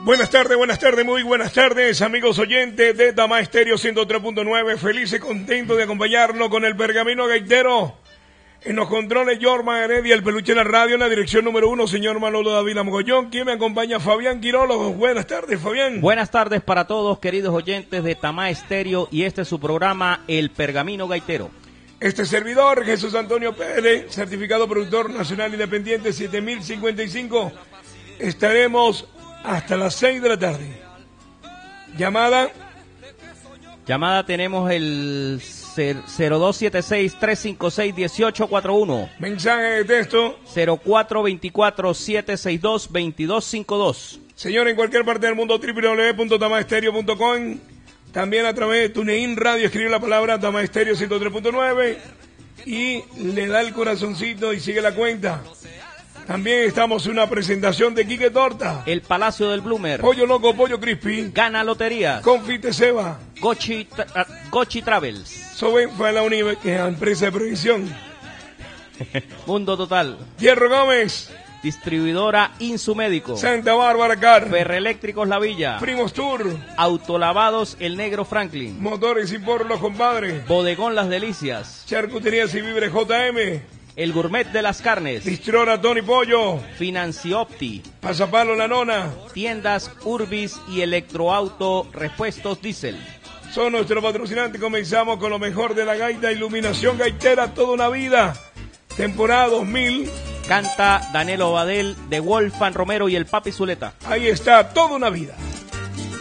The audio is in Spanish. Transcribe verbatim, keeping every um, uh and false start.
Buenas tardes, buenas tardes, muy buenas tardes, amigos oyentes de Tamá Estéreo ciento tres punto nueve. Feliz y contento de acompañarnos con el Pergamino Gaitero. En los controles, Jorman Heredia, el peluche de la radio, en la dirección número uno, señor Manolo David Mogollón. ¿Quién me acompaña? Fabián Quirólogo. Buenas tardes, Fabián. Buenas tardes para todos, queridos oyentes de Tamá Estéreo, y este es su programa, El Pergamino Gaitero. Este servidor, Jesús Antonio Pérez, certificado productor nacional independiente siete mil cincuenta y cinco. Estaremos hasta las seis de la tarde. Llamada. Llamada tenemos el cero dos siete seis, tres cinco seis, uno ocho cuatro uno. Mensaje de texto cero cuatro dos cuatro, siete seis dos, dos dos cinco dos. Señor, en cualquier parte del mundo, doble u doble u doble u punto tamaestereo punto com. También a través de TuneIn Radio, escribe la palabra Tamá Estéreo ciento tres punto nueve y le da el corazoncito y sigue la cuenta. También estamos en una presentación de Quique Torta, El Palacio del Bloomer, Pollo Loco, Pollo Crispy, Gana Loterías, Confite Seba, Gochi, tra Gochi Travels, Sobenfa, la única empresa de previsión, Mundo Total, Hierro Gómez, Distribuidora Insumédico, Santa Bárbara Car, Ferreeléctricos La Villa, Primos Tour, Autolavados El Negro Franklin, Motores y por los compadres, Bodegón Las Delicias, Charcuterías y Víveres J M, El Gourmet de las Carnes, Bistrona Tony Pollo, Financiopti, Pasapalo La Nona, Tiendas Urbis y Electroauto Repuestos Diesel. Son nuestros patrocinantes. Comenzamos con lo mejor de la gaita, iluminación gaitera, toda una vida. Temporada dos mil. Canta Danilo Badel, de Wolfan Romero y el Papi Zuleta. Ahí está, toda una vida.